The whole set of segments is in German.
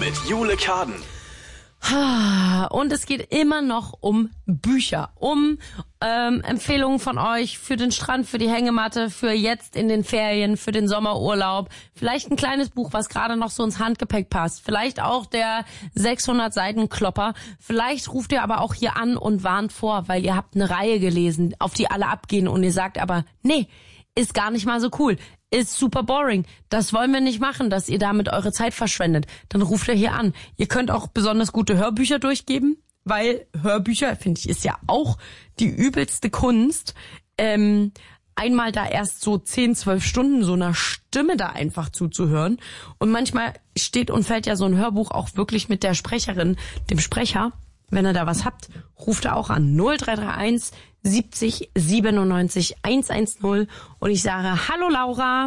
mit Jule Karden. Und es geht immer noch um Bücher, um Empfehlungen von euch für den Strand, für die Hängematte, für jetzt in den Ferien, für den Sommerurlaub. Vielleicht ein kleines Buch, was gerade noch so ins Handgepäck passt. Vielleicht auch der 600 Seiten Klopper. Vielleicht ruft ihr aber auch hier an und warnt vor, weil ihr habt eine Reihe gelesen, auf die alle abgehen und ihr sagt aber, nee, ist gar nicht mal so cool. Ist super boring. Das wollen wir nicht machen, dass ihr damit eure Zeit verschwendet. Dann ruft ihr hier an. Ihr könnt auch besonders gute Hörbücher durchgeben, weil Hörbücher, finde ich, ist ja auch die übelste Kunst. Einmal da erst so 10, 12 Stunden so einer Stimme da einfach zuzuhören. Und manchmal steht und fällt ja so ein Hörbuch auch wirklich mit der Sprecherin, dem Sprecher. Wenn ihr da was habt, ruft er auch an 0331 70 97 110 und ich sage Hallo Laura.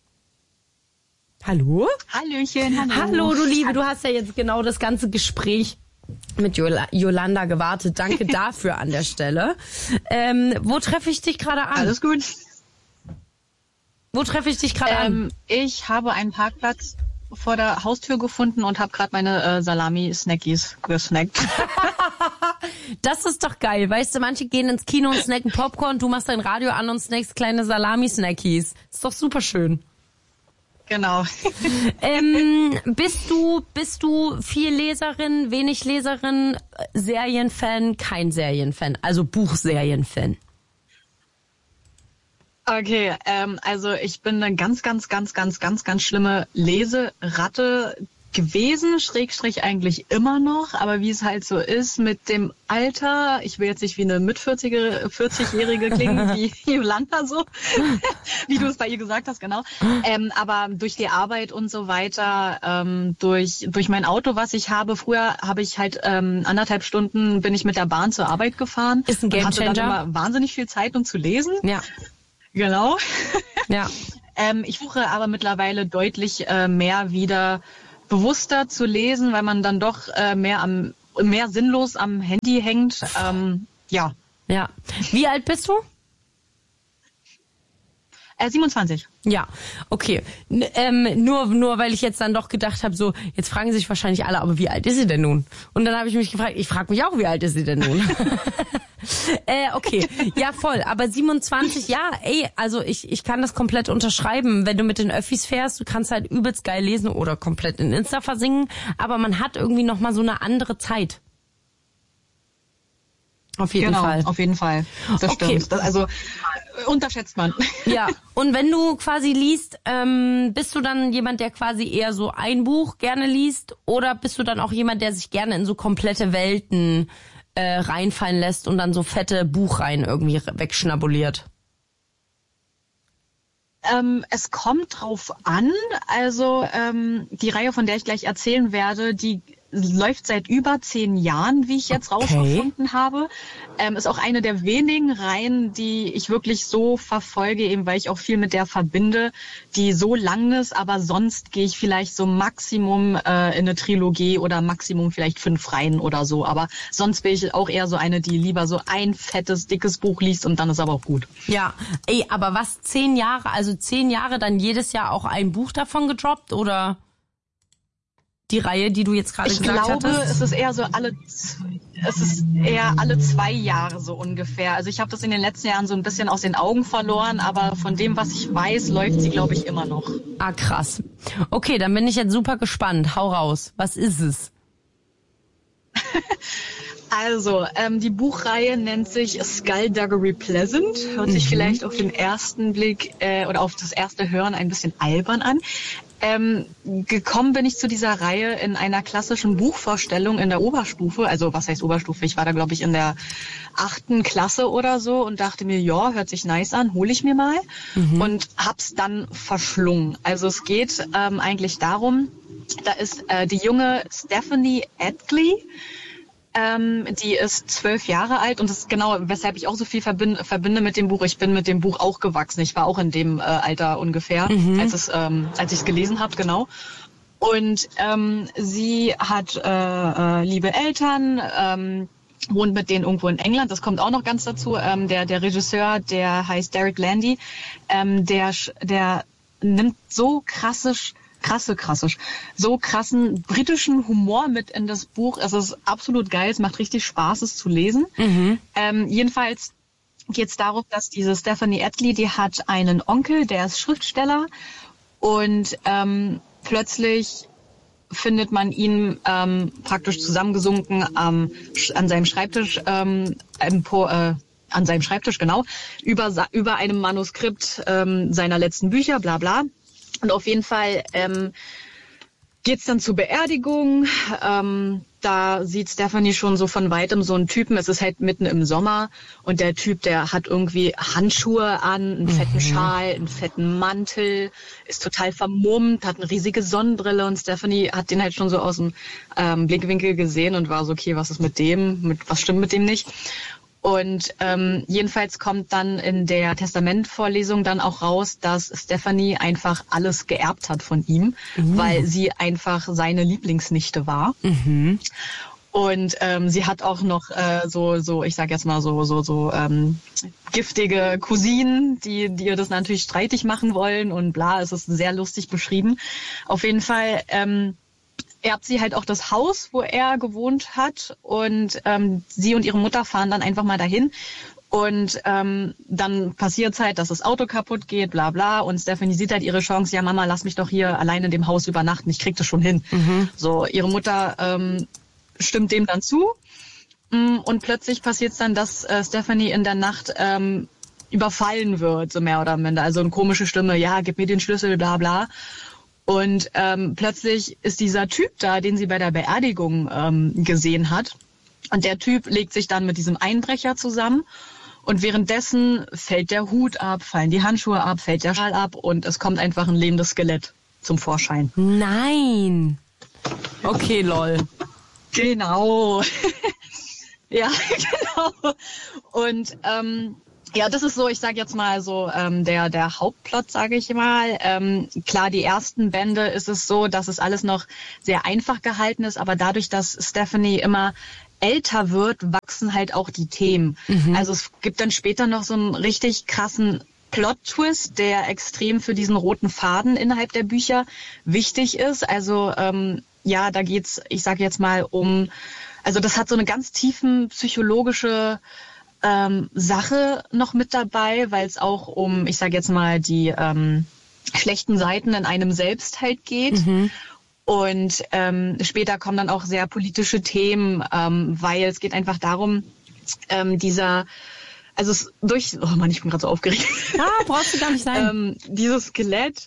Hallo? Hallöchen, hallo. Hallo du Liebe, du hast ja jetzt genau das ganze Gespräch mit Jolanda gewartet. Danke dafür an der Stelle. Wo treffe ich dich gerade an? Alles gut. Wo treffe ich dich gerade an? Ich habe einen Parkplatz vor der Haustür gefunden und habe gerade meine Salami-Snackies gesnackt. Das ist doch geil. Weißt du, manche gehen ins Kino und snacken Popcorn, du machst dein Radio an und snackst kleine Salami-Snackies. Ist doch super schön. Genau. Bist du viel Leserin, wenig Leserin, Serienfan, kein Serienfan, also Buchserienfan? Okay, also ich bin eine ganz schlimme Leseratte gewesen, Schrägstrich eigentlich immer noch, aber wie es halt so ist mit dem Alter, ich will jetzt nicht wie eine mit 40-Jährige klingen, wie Jolanda so, wie du es bei ihr gesagt hast, genau, aber durch die Arbeit und so weiter, durch mein Auto, was ich habe, früher habe ich halt 1,5 Stunden bin ich mit der Bahn zur Arbeit gefahren. Ist ein Gamechanger. Und hatte dann immer wahnsinnig viel Zeit, um zu lesen. Ja. Genau. Ja. Ich versuche aber mittlerweile deutlich mehr wieder bewusster zu lesen, weil man dann doch mehr sinnlos am Handy hängt. Ja. Ja. Wie alt bist du? 27. Ja, okay. Nur weil ich jetzt dann doch gedacht habe, so, jetzt fragen sich wahrscheinlich alle, aber wie alt ist sie denn nun? Und dann habe ich mich gefragt, ich frage mich auch, wie alt ist sie denn nun? Okay, ja voll, aber 27, ja, also ich kann das komplett unterschreiben. Wenn du mit den Öffis fährst, du kannst halt übelst geil lesen oder komplett in Insta versingen, aber man hat irgendwie nochmal so eine andere Zeit. Auf jeden Fall. Genau, auf jeden Fall. Das stimmt. Also unterschätzt man. Ja, und wenn du quasi liest, bist du dann jemand, der quasi eher so ein Buch gerne liest oder bist du dann auch jemand, der sich gerne in so komplette Welten reinfallen lässt und dann so fette Buchreihen irgendwie wegschnabuliert? Es kommt drauf an. Also die Reihe, von der ich gleich erzählen werde, die läuft seit über 10 Jahren, wie ich jetzt rausgefunden habe. Ist auch eine der wenigen Reihen, die ich wirklich so verfolge, eben weil ich auch viel mit der verbinde, die so lang ist, aber sonst gehe ich vielleicht so Maximum in eine Trilogie oder Maximum vielleicht 5 Reihen oder so. Aber sonst bin ich auch eher so eine, die lieber so ein fettes, dickes Buch liest und dann ist aber auch gut. Ja, aber was 10 Jahre, also 10 Jahre dann jedes Jahr auch ein Buch davon gedroppt oder die Reihe, die du jetzt gerade gesagt hattest? Ich glaube, es ist eher alle 2 Jahre so ungefähr. Also ich habe das in den letzten Jahren so ein bisschen aus den Augen verloren, aber von dem, was ich weiß, läuft sie, glaube ich, immer noch. Ah, krass. Okay, dann bin ich jetzt super gespannt. Hau raus. Was ist es? Also, die Buchreihe nennt sich Skullduggery Pleasant. Hört sich vielleicht auf den ersten Blick oder auf das erste Hören ein bisschen albern an. Gekommen bin ich zu dieser Reihe in einer klassischen Buchvorstellung in der Oberstufe. Also was heißt Oberstufe? Ich war da, glaube ich, in der 8. Klasse oder so und dachte mir, ja, hört sich nice an, hole ich mir mal. Und hab's dann verschlungen. Also es geht eigentlich darum, da ist die junge Stephanie Atkley. Die ist 12 Jahre alt und das ist genau, weshalb ich auch so viel verbinde mit dem Buch. Ich bin mit dem Buch auch gewachsen. Ich war auch in dem Alter ungefähr, als ich es gelesen habe, genau. Und sie hat liebe Eltern, wohnt mit denen irgendwo in England. Das kommt auch noch ganz dazu. Der Regisseur, der heißt Derek Landy, der nimmt so krasse so krassen britischen Humor mit in das Buch. Es ist absolut geil, es macht richtig Spaß, es zu lesen. Jedenfalls geht es darum, dass diese Stephanie Atlee, die hat einen Onkel, der ist Schriftsteller und plötzlich findet man ihn praktisch zusammengesunken an seinem Schreibtisch, genau, über einem Manuskript seiner letzten Bücher, bla bla. Und auf jeden Fall geht's dann zur Beerdigung. Da sieht Stephanie schon so von weitem so einen Typen. Es ist halt mitten im Sommer und der Typ, der hat irgendwie Handschuhe an, einen fetten Schal, einen fetten Mantel, ist total vermummt, hat eine riesige Sonnenbrille und Stephanie hat den halt schon so aus dem Blickwinkel gesehen und war so, okay, was ist mit dem? Was stimmt mit dem nicht? Und jedenfalls kommt dann in der Testamentvorlesung dann auch raus, dass Stephanie einfach alles geerbt hat von ihm, weil sie einfach seine Lieblingsnichte war. Und sie hat auch noch ich sag jetzt mal so giftige Cousinen, die ihr das natürlich streitig machen wollen und bla, es ist sehr lustig beschrieben. Auf jeden Fall erbt sie halt auch das Haus, wo er gewohnt hat und sie und ihre Mutter fahren dann einfach mal dahin und dann passiert's halt, dass das Auto kaputt geht, bla bla und Stephanie sieht halt ihre Chance, ja Mama, lass mich doch hier allein in dem Haus übernachten, ich krieg das schon hin. So, ihre Mutter stimmt dem dann zu und plötzlich passiert's dann, dass Stephanie in der Nacht überfallen wird, so mehr oder minder, also eine komische Stimme, ja, gib mir den Schlüssel, bla bla. Und plötzlich ist dieser Typ da, den sie bei der Beerdigung gesehen hat. Und der Typ legt sich dann mit diesem Einbrecher zusammen. Und währenddessen fällt der Hut ab, fallen die Handschuhe ab, fällt der Schal ab und es kommt einfach ein lebendes Skelett zum Vorschein. Nein! Okay, lol. Genau. Ja, genau. Und ja, das ist so, ich sage jetzt mal so der Hauptplot, sage ich mal. Klar, die ersten Bände ist es so, dass es alles noch sehr einfach gehalten ist, aber dadurch, dass Stephanie immer älter wird, wachsen halt auch die Themen. Also es gibt dann später noch so einen richtig krassen Plot-Twist, der extrem für diesen roten Faden innerhalb der Bücher wichtig ist. Also ja, da geht's, ich sage jetzt mal also das hat so eine ganz tiefen psychologische Sache noch mit dabei, weil es auch um, ich sage jetzt mal, die schlechten Seiten in einem selbst halt geht. Und später kommen dann auch sehr politische Themen, weil es geht einfach darum, oh Mann, ich bin gerade so aufgeregt. Ja, brauchst du gar nicht sein. Dieses Skelett,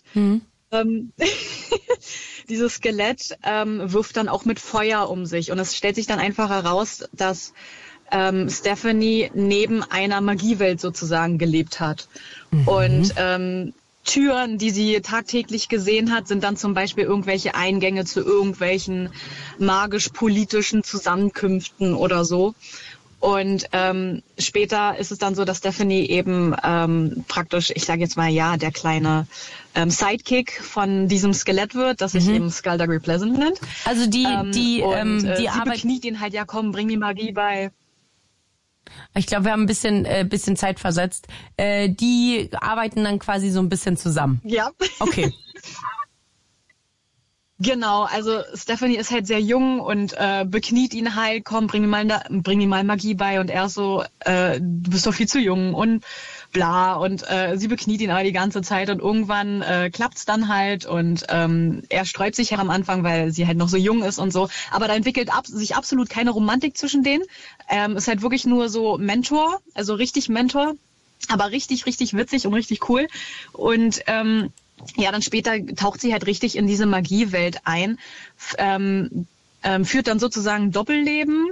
dieses Skelett wirft dann auch mit Feuer um sich und es stellt sich dann einfach heraus, dass Stephanie neben einer Magiewelt sozusagen gelebt hat. Und Türen, die sie tagtäglich gesehen hat, sind dann zum Beispiel irgendwelche Eingänge zu irgendwelchen magisch-politischen Zusammenkünften oder so. Und später ist es dann so, dass Stephanie eben praktisch, ich sage jetzt mal, ja, der kleine Sidekick von diesem Skelett wird, das sich eben Skullduggery Pleasant nennt. Also die sie Arbeit bekniet ihn halt, ja komm, bring mir Magie bei. Ich glaube, wir haben ein bisschen Zeit versetzt. Die arbeiten dann quasi so ein bisschen zusammen. Ja. Okay. Genau, also Stephanie ist halt sehr jung und bekniet ihn halt, komm, bring mir mal Magie bei und er ist so, du bist doch viel zu jung und bla und sie bekniet ihn aber die ganze Zeit und irgendwann klappt's dann halt und er sträubt sich ja am Anfang, weil sie halt noch so jung ist und so, aber da entwickelt sich absolut keine Romantik zwischen denen, ist halt wirklich nur so Mentor, also richtig Mentor, aber richtig, richtig witzig und richtig cool und ja, dann später taucht sie halt richtig in diese Magiewelt ein, führt dann sozusagen Doppelleben.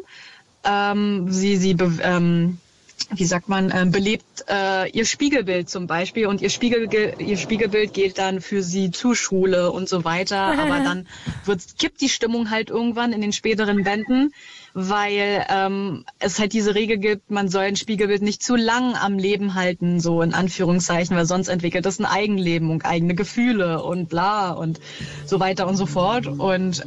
Wie sagt man, belebt ihr Spiegelbild zum Beispiel und ihr Spiegelbild geht dann für sie zur Schule und so weiter. Aber dann kippt die Stimmung halt irgendwann in den späteren Bänden, weil es halt diese Regel gibt, man soll ein Spiegelbild nicht zu lang am Leben halten, so in Anführungszeichen, weil sonst entwickelt es ein Eigenleben und eigene Gefühle und bla und so weiter und so fort. Und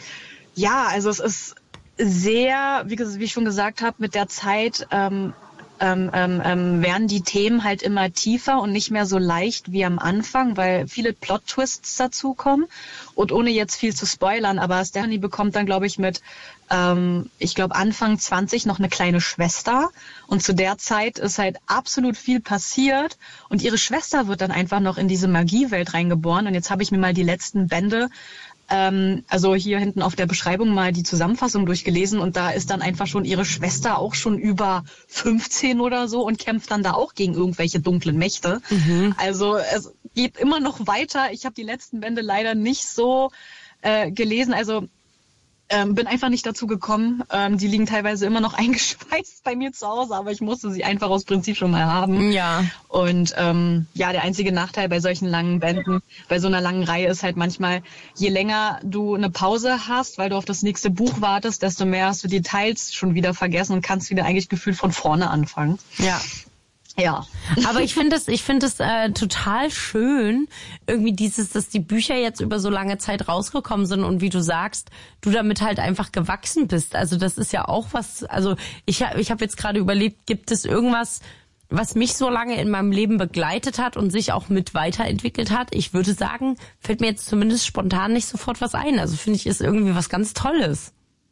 ja, also es ist sehr, wie ich schon gesagt habe, mit der Zeit werden die Themen halt immer tiefer und nicht mehr so leicht wie am Anfang, weil viele Plot-Twists dazukommen. Und ohne jetzt viel zu spoilern, aber Stephanie bekommt dann, glaube ich, mit ich glaube Anfang 20 noch eine kleine Schwester, und zu der Zeit ist halt absolut viel passiert und ihre Schwester wird dann einfach noch in diese Magiewelt reingeboren. Und jetzt habe ich mir mal die letzten Bände, also hier hinten auf der Beschreibung, mal die Zusammenfassung durchgelesen, und da ist dann einfach schon ihre Schwester auch schon über 15 oder so und kämpft dann da auch gegen irgendwelche dunklen Mächte. Also es geht immer noch weiter. Ich habe die letzten Bände leider nicht so gelesen, also bin einfach nicht dazu gekommen. Die liegen teilweise immer noch eingeschweißt bei mir zu Hause, aber ich musste sie einfach aus Prinzip schon mal haben. Ja. Und der einzige Nachteil bei solchen langen Bänden, bei so einer langen Reihe ist halt manchmal, je länger du eine Pause hast, weil du auf das nächste Buch wartest, desto mehr hast du Details schon wieder vergessen und kannst wieder eigentlich gefühlt von vorne anfangen. Ja. Ja. Aber ich finde es total schön, irgendwie dass die Bücher jetzt über so lange Zeit rausgekommen sind und wie du sagst, du damit halt einfach gewachsen bist. Also das ist ja auch was, also ich hab jetzt gerade überlegt, gibt es irgendwas, was mich so lange in meinem Leben begleitet hat und sich auch mit weiterentwickelt hat? Ich würde sagen, fällt mir jetzt zumindest spontan nicht sofort was ein. Also finde ich, ist irgendwie was ganz Tolles.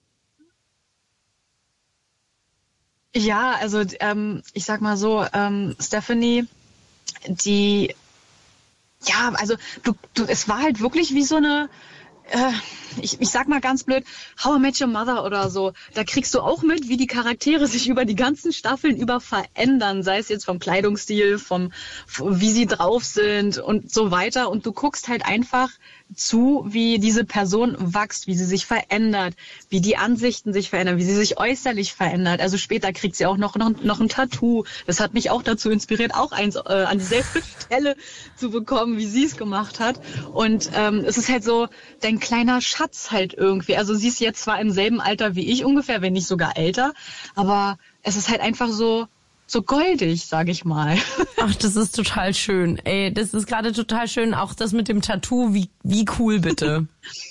Ja, also ich sag mal so, Stephanie, es war halt wirklich wie so eine, ich sag mal ganz blöd, How I Met Your Mother oder so. Da kriegst du auch mit, wie die Charaktere sich über die ganzen Staffeln über verändern, sei es jetzt vom Kleidungsstil, wie sie drauf sind und so weiter. Und du guckst halt einfach zu, wie diese Person wächst, wie sie sich verändert, wie die Ansichten sich verändern, wie sie sich äußerlich verändert. Also später kriegt sie auch noch ein Tattoo. Das hat mich auch dazu inspiriert, auch eins an dieselbe Stelle zu bekommen, wie sie es gemacht hat. Und es ist halt so dein kleiner Schatz halt irgendwie. Also sie ist jetzt zwar im selben Alter wie ich ungefähr, wenn nicht sogar älter, aber es ist halt einfach so goldig, sag ich mal. Ach, das ist total schön. Ey, das ist gerade total schön. Auch das mit dem Tattoo, wie cool bitte.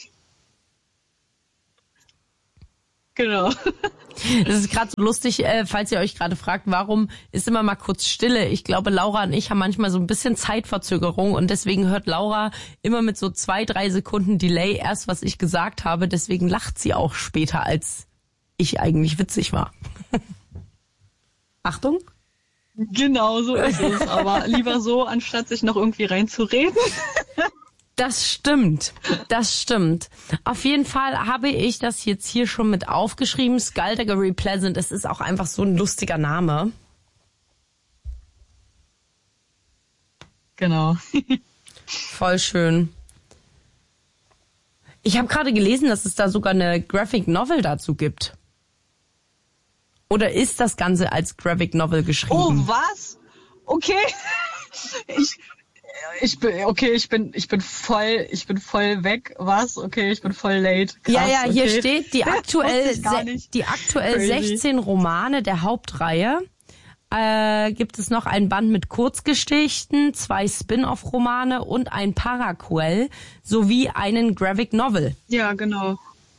Genau. Das ist gerade so lustig, falls ihr euch gerade fragt, warum ist immer mal kurz Stille. Ich glaube, Laura und ich haben manchmal so ein bisschen Zeitverzögerung und deswegen hört Laura immer mit so 2-3 Sekunden Delay erst, was ich gesagt habe. Deswegen lacht sie auch später, als ich eigentlich witzig war. Achtung. Genau, so ist es. Aber lieber so, anstatt sich noch irgendwie reinzureden. Das stimmt. Auf jeden Fall habe ich das jetzt hier schon mit aufgeschrieben. Skullduggery Pleasant, es ist auch einfach so ein lustiger Name. Genau. Voll schön. Ich habe gerade gelesen, dass es da sogar eine Graphic Novel dazu gibt. Oder ist das Ganze als Graphic Novel geschrieben? Oh, was? Okay. Ich bin voll weg. Was? Okay, ich bin voll late. Krass, ja, hier okay. steht die aktuell 16 Romane der Hauptreihe. Gibt es noch ein Band mit Kurzgeschichten, 2 Spin-off-Romane und ein Paraquel sowie einen Graphic Novel. Ja, genau.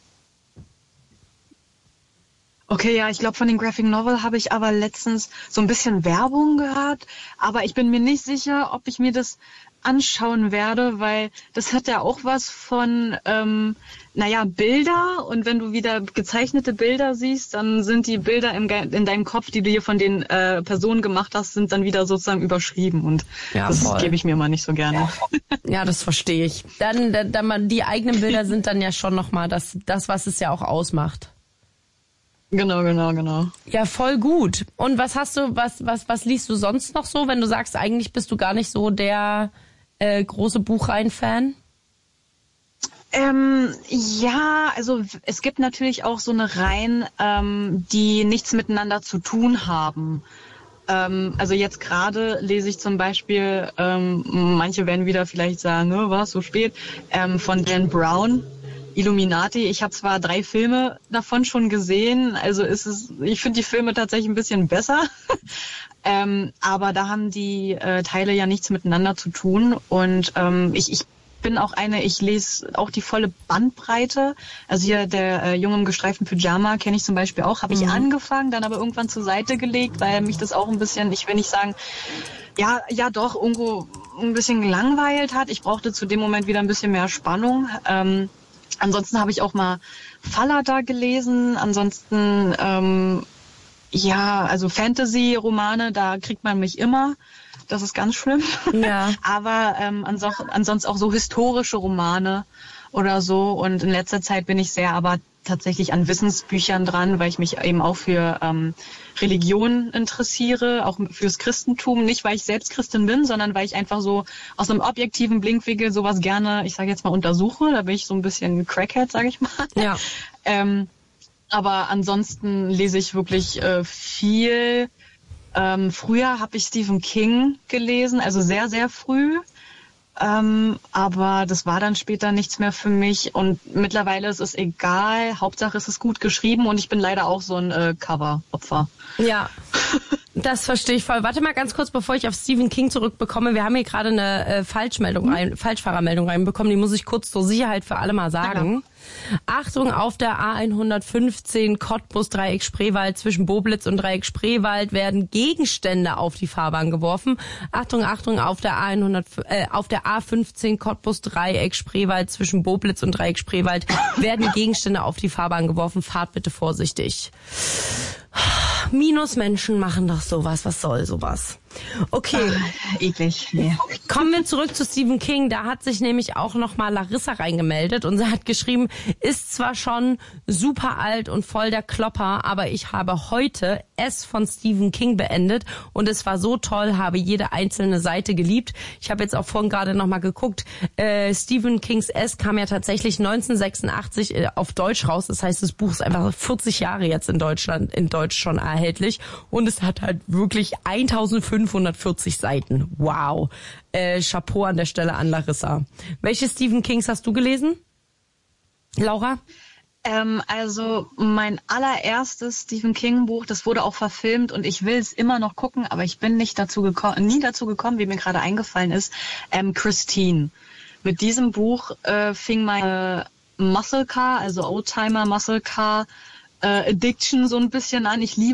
Okay, ja, ich glaube, von den Graphic Novel habe ich aber letztens so ein bisschen Werbung gehört, aber ich bin mir nicht sicher, ob ich mir das anschauen werde, weil das hat ja auch was von, Bilder, und wenn du wieder gezeichnete Bilder siehst, dann sind die Bilder in deinem Kopf, die du hier von den Personen gemacht hast, sind dann wieder sozusagen überschrieben, und ja, das gebe ich mir immer nicht so gerne. Ja, das verstehe ich. Dann die eigenen Bilder sind dann ja schon nochmal das, was es ja auch ausmacht. Genau. Ja, voll gut. Und was hast du, was liest du sonst noch so, wenn du sagst, eigentlich bist du gar nicht so der große Buchreihen-Fan? Ja, also es gibt natürlich auch so eine Reihen, die nichts miteinander zu tun haben. Also jetzt gerade lese ich zum Beispiel, manche werden wieder vielleicht sagen, was, so spät, von Dan Brown, Illuminati. Ich habe zwar 3 Filme davon schon gesehen, also ich finde die Filme tatsächlich ein bisschen besser, aber da haben die Teile ja nichts miteinander zu tun, und ich bin auch ich lese auch die volle Bandbreite. Also hier der Junge im gestreiften Pyjama kenne ich zum Beispiel auch. Habe ich angefangen, dann aber irgendwann zur Seite gelegt, weil mich das auch ein bisschen, ich will nicht sagen, ja doch, irgendwo ein bisschen gelangweilt hat. Ich brauchte zu dem Moment wieder ein bisschen mehr Spannung. Ansonsten habe ich auch mal Fallada gelesen. Ansonsten, also Fantasy-Romane, da kriegt man mich immer. Das ist ganz schlimm. Ja. Aber ansonsten auch so historische Romane oder so. Und in letzter Zeit bin ich sehr aber tatsächlich an Wissensbüchern dran, weil ich mich eben auch für Religion interessiere, auch fürs Christentum. Nicht, weil ich selbst Christin bin, sondern weil ich einfach so aus einem objektiven Blickwinkel sowas gerne, ich sage jetzt mal, untersuche. Da bin ich so ein bisschen Crackhead, sage ich mal. Ja. Aber ansonsten lese ich wirklich viel. Früher habe ich Stephen King gelesen, also sehr, sehr früh. Aber das war dann später nichts mehr für mich und mittlerweile ist es egal. Hauptsache es ist gut geschrieben und ich bin leider auch so ein Cover-Opfer. Ja, das verstehe ich voll. Warte mal ganz kurz, bevor ich auf Stephen King zurückbekomme. Wir haben hier gerade eine Falschfahrermeldung reinbekommen. Die muss ich kurz zur Sicherheit für alle mal sagen. Ja. Achtung, auf der A115 Cottbus-Dreieck Spreewald zwischen Boblitz und Dreieck Spreewald werden Gegenstände auf die Fahrbahn geworfen. Achtung, auf der A15 Cottbus-Dreieck Spreewald zwischen Boblitz und Dreieck Spreewald werden Gegenstände auf die Fahrbahn geworfen. Fahrt bitte vorsichtig. Minusmenschen machen doch sowas. Was soll sowas? Okay. Eklig. Nee. Kommen wir zurück zu Stephen King. Da hat sich nämlich auch nochmal Larissa reingemeldet und sie hat geschrieben, ist zwar schon super alt und voll der Klopper, aber ich habe heute S von Stephen King beendet und es war so toll, habe jede einzelne Seite geliebt. Ich habe jetzt auch vorhin gerade nochmal geguckt, Stephen Kings S kam ja tatsächlich 1986 auf Deutsch raus. Das heißt, das Buch ist einfach 40 Jahre jetzt in Deutsch schon erhältlich und es hat halt wirklich 1540 Seiten. Wow. Chapeau an der Stelle an Larissa. Welche Stephen Kings hast du gelesen? Laura? Also mein allererstes Stephen King Buch, das wurde auch verfilmt und ich will es immer noch gucken, aber ich bin nie dazu gekommen, wie mir gerade eingefallen ist, Christine. Mit diesem Buch fing meine Muscle Car, also Oldtimer Muscle Car Addiction so ein bisschen an. Ich liebe